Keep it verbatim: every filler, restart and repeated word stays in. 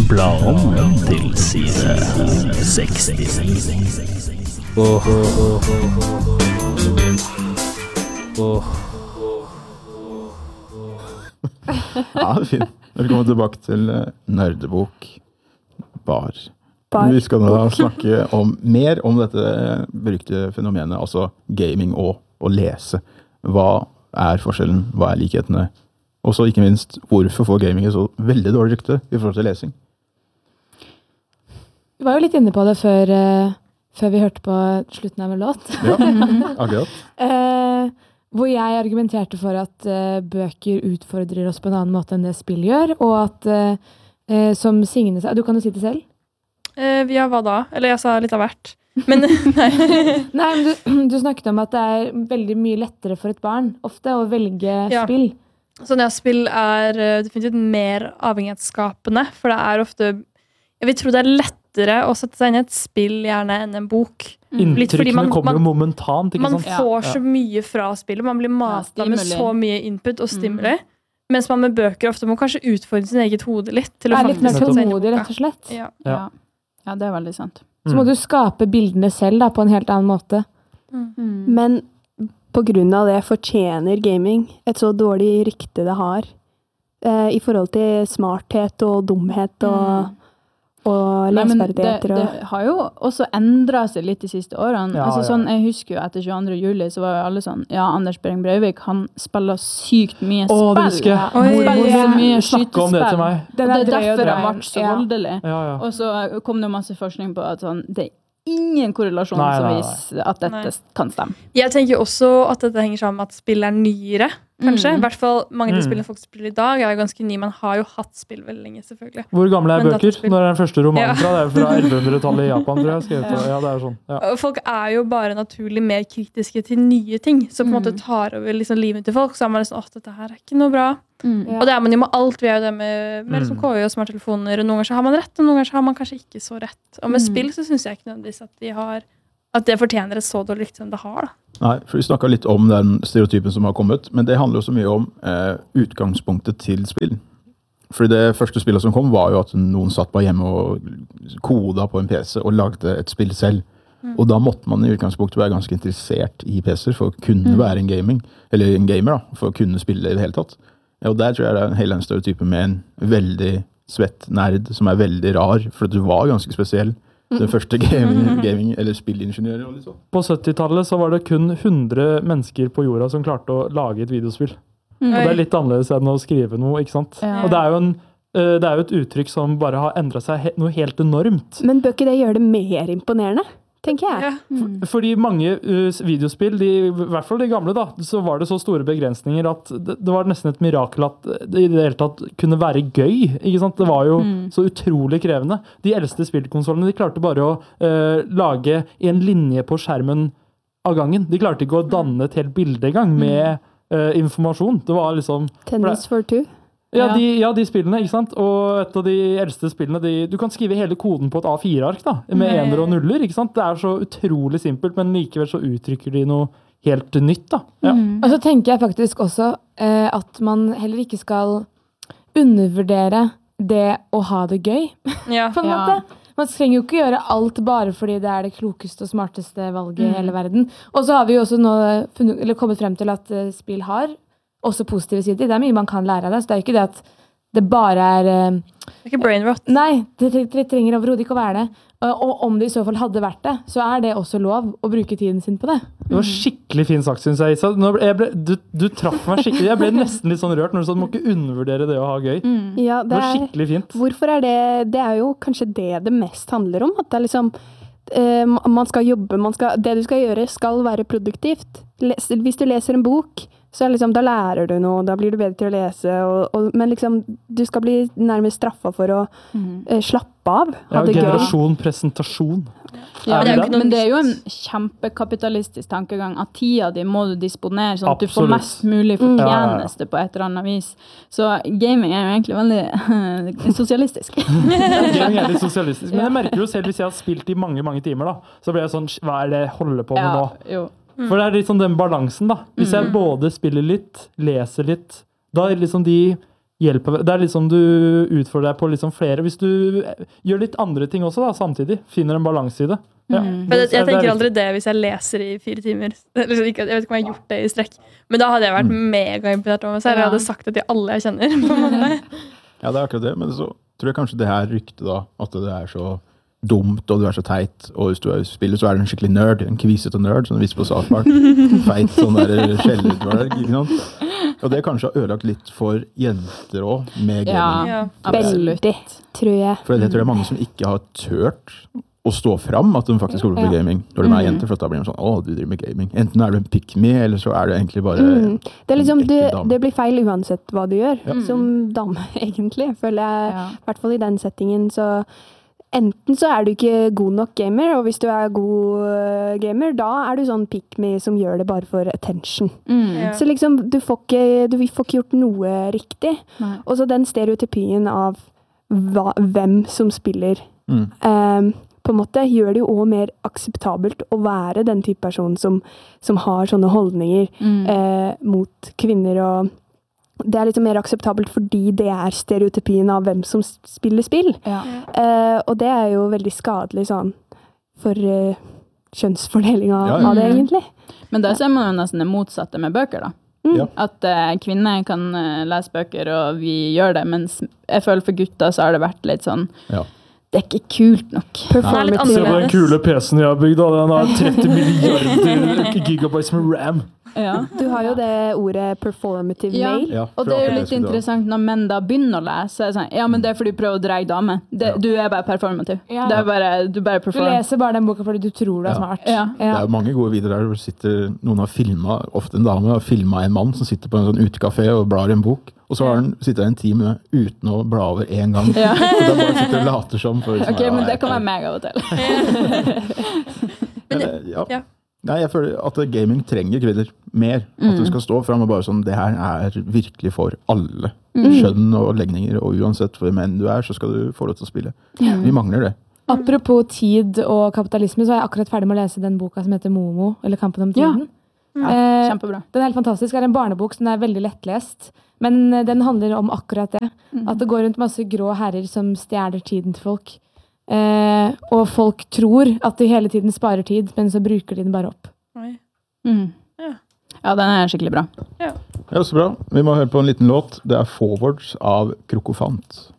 Bla om til side seksti. Åh, åh, åh, åh, åh. Ja, fint. Velkommen tilbake til Nerdebok Bar. Bar. Vi skal nå snakke om, mer om dette berykte fenomenet, altså gaming og å lese. Hva er forskjellen? Hva er likhetene? Og så ikke minst, hvorfor får gaming så veldig dårlig rykte i forhold til lesing? Vi var jo litt inne på det før, uh, før vi hørte på slutten av en låt. Ja, akkurat. uh, hvor jeg argumenterte for at uh, bøker utfordrer oss på en annen måte enn det spill gjør, og at, uh, uh, som Signe sa, du kan jo si det selv? Uh, ja, hva da? Eller jeg sa litt av hvert. Men nei. nei, men du, du snakket om at det er veldig mye lettere for et barn, ofte, å velge ja. spill. Sånn ja, spill er uh, definitivt mer avhengighetsskapende, for det er ofte, jeg vil tro det er lettere å sette seg inn i et spill gjerne enn en bok. Inntrykkene man, kommer jo momentant, ikke man sant? Man får ja. så mye fra spillet, man blir matet ja, med så mye input og stimuli, mm. mens man med bøker ofte må kanskje utfordre sin eget hode litt. Til å er litt mer tålmodig, rett og slett. Ja. Ja. ja, det er veldig sant. Så må du skape bildene selv da, på en helt annen måte. Mm. Men på grunn av det fortjener gaming et så dårlig rykte det har eh, i forhold til smarthet og dumhet og, mm. og lesferdigheter. Det, det har jo også endret seg litt de siste årene. Ja, altså, ja. sånn, jeg husker jo etter tjueandre juli så var jo alle sånn, ja, Anders Behring Breivik, han spiller sykt mye spill. Åh, det husker jeg. Han spiller mye Snakk om det til meg. Det, det er derfor han ble så voldelig. Ja, ja. Og så kom det masse forskning på at sånn, det ingen korrelasjon nei, som nei, nei. viser at dette nei. Kan stemme. Jeg tenker også at dette henger sammen med at spill er nyere, kanskje. Mm. I hvert fall mange av de spillene folk spiller i dag er jo ganske nye. Man har jo hatt spill veldig lenge, selvfølgelig. Hvor gamle er Men bøker? Når er den første romanen ja. fra? Det er fra elleve-hundretallet i Japan, tror jeg. Skrevet. Ja. ja, det er sånn. Ja. Folk er jo bare naturlig mer kritiske til nye ting, som på en måte tar over liksom livet til folk. Så er man liksom, åh, dette her er ikke noe bra. Mm. Ja. Og det er man jo med alt. Vi er jo det med, med liksom K I og smarttelefoner, og noen ganger så har man rett, og noen ganger så har man kanskje ikke så rett. Og med mm. spill så synes jeg ikke nødvendigvis at de har at det fortjener et så dårlig rykte som det har, da. Nei, for vi snakket litt om den stereotypen som har kommet, men det handler jo så mye om eh, utgangspunktet til spill. For det første spillet som kom var jo at noen satt bare hjemme og koda på en P C og lagde et spill selv. Mm. Og da måtte man i utgangspunktet være ganske interessert i P C-er for å kunne mm. være en gaming, eller en gamer da, for å kunne spille i det hele tatt. Ja, og der tror jeg det er en hele stereotype med en veldig svett nerd som er veldig rar, for du var ganske spesiell. Den første gaming, gaming eller spillingeniør og litt sånn. På syttitallet så var det kun hundre mennesker på jorda som klarte å lage et videospill. Mm. Og det er litt annerledes enn å skrive noe, ikke sant? Ja. Og det er jo en det er jo et uttrykk som bare har endret seg he- noe helt enormt. Men bør ikke det gjøre det mer imponerende? Tenker jeg. Ja. Mm. For, fordi mange uh, videospill, de, i hvert fall de gamle da, så var det så store begrensninger at det, det var nesten et mirakel at det i det hele tatt kunne være gøy, ikke sant? Det var jo mm. så utrolig krevende. De eldste spillkonsolene, de klarte bare å uh, lage en linje på skjermen av gangen. De klarte ikke å danne et helt bilde i gang med uh, informasjon. Det var liksom... Tennis for two. Ja, de, ja, de spillene, ikke sant? Og et av de eldste spillene, de, du kan skrive hele koden på et A fire-ark da, med ener og nuller, ikke sant? Det er så utrolig simpelt, men likevel så uttrykker de noe helt nytt da. Ja. Mm. Og så tenker jeg faktisk også eh, at man heller ikke skal undervurdere det å ha det gøy, ja. på en ja. måte. Man trenger jo ikke gjøre alt bare fordi det er det klokeste og smarteste valget mm. i hele verden. Og så har vi jo også nå funnet, eller kommet frem til at uh, spill har også positive sider. Det er mye man kan lære av det, så det er ikke det at det bare er... Uh, det er ikke brain rot. Nei, det, det trenger overhodet ikke å være det. Uh, og om det i så fall hadde vært det, så er det også lov å bruke tiden sin på det. Det var skikkelig fin sagt, synes jeg, Isa. Nå ble, jeg ble, du, du traff meg skikkelig. Jeg ble nesten litt sånn rørt når du sa du må ikke undervurdere det å ha gøy. Mm. Ja, det, det var skikkelig fint. Hvorfor er det... Det er jo kanskje det det mest handler om, at det er liksom... Uh, man skal jobbe, man skal, det du skal gjøre skal være produktivt. Les, hvis du leser en bok... Så liksom, da lærer du noe, da blir du bedre til å lese, og, og, men liksom, du skal bli nærmest straffet for å mm. uh, slappe av. Ja, generasjon, presentasjon. Ja, det det? Men det er jo en kjempekapitalistisk tankegang at tida di må du disponere, sånn at Absolutt. Du får mest mulig fortjeneste ja, ja. På et eller annet vis. Så gaming er jo egentlig veldig uh, sosialistisk. Ja, gaming er litt sosialistisk, men jeg merker jo selv hvis jeg har spilt i mange, mange timer da, så blir jeg sånn, hva er det jeg holder på med ja, nå? Jo. For det er litt sånn den balansen da. Hvis jeg både spiller litt, leser litt, da er liksom de hjelper. Det er liksom du utfordrer deg på liksom flere. Hvis du gjør litt andre ting også da, samtidig, finner en balanse i det. Ja. Mm. Men jeg, jeg tenker aldri det hvis jeg leser i fire timer. Jeg vet ikke om jeg har gjort det i strekk. Men da hadde jeg vært mm. mega imponert over meg selv. Jeg hadde sagt det til alle jeg kjenner. På en måte. Ja, det er akkurat det. Men så tror jeg kanskje det her ryktet da, at det er så dumt, og du er så teit, og hvis du spiller så er du en skikkelig nerd, en kvisete nerd, som vi viser på South Park. Feit, sånn der skjelledverg, ikke sant? Og det kanskje har ødelagt litt for jenter også, med gaming. Ja, veldig, tror jeg. For jeg tror det er mange som ikke har tørt å stå fram at de faktisk holder på ja. gaming, når de er jenter, for da blir de sånn, å, du driver med gaming. Enten er du en pick-me, eller så er det egentlig bare mm. det, er liksom, en det, ekkel dame. det blir feil uansett hva du gjør, Ja. som dame, egentlig, føler jeg, Ja. i hvert fall i den settingen, så enten så er du ikke god nok gamer, og hvis du er god uh, gamer, da er du sånn pick me som gjør det bare for attention. Mm. Ja. Så liksom, du får ikke, du får ikke gjort noe riktig. Nei. Og så den stereotypien av hva, hvem som spiller, Mm. um, på en måte gjør det jo også mer akseptabelt å være den type person som, som har sånne holdninger Mm. eh, mot kvinner, og det er liksom mer akseptabelt fordi det er stereotypien av hvem som spiller spill. Ja. Eh, og det er jo veldig skadelig sånn for eh, kjønnsfordelinga Ja, ja. av det, egentlig. Men der ser man jo nesten det motsatte med bøker da. Mm. Ja. At eh, kvinner kan eh, lese bøker, og vi gjør det, mens jeg føler for gutter så har det vært litt sånn, Ja. det er ikke kult nok. Performative. Det Se er på den litt kule P C-en jeg har bygd, da. Den har tretti milliarder gigabytes med RAM. Ja. Du har jo det ordet performative Ja. male. Ja, Og for det er jo akkurat litt skulle du ha. interessant når menn da begynner å lese, så er det sånn, ja, men det er fordi du prøver å dreie dame. Det, Ja. Du er bare performativ. Ja. Det er bare, du bare Du performer. leser bare den boka fordi du tror du er Ja. smart. Ja. Det er jo mange gode videoer der hvor det sitter, noen har filmet, ofte en dame har filmet en mann som sitter på en sånn utekafé og blar i en bok, og så har han sitter en time uten å bla over en gang. Ja. Så det er bare sitter og later som. For liksom, Ok, ja, men det jeg- kan være meg av og til. Men, eh, ja. ja. Nei, jeg føler at gaming trenger kvinner mer. At du skal stå fram og bare sånn, det her er virkelig for alle. Skjønn og legninger, og uansett hvor menn du er, så skal du få lov til å spille. Vi mangler det. Apropos tid og kapitalisme, så er jeg akkurat ferdig med å lese den boka som heter Momo, eller Kampen om Ja. tiden. Eh, Kjempebra. Den er helt fantastisk. Det er en barnebok som er veldig lettlest. Men eh, den handler om akkurat det. At det går rundt masse grå herrer som stjeler tiden til folk. Eh, og folk tror at de hele tiden sparer tid, men så bruker de den bare opp. Oi. Mm. Ja. Ja, den er skikkelig bra. Ja, så bra. Vi må høre på en liten låt. Det er Forwards av Krokofant.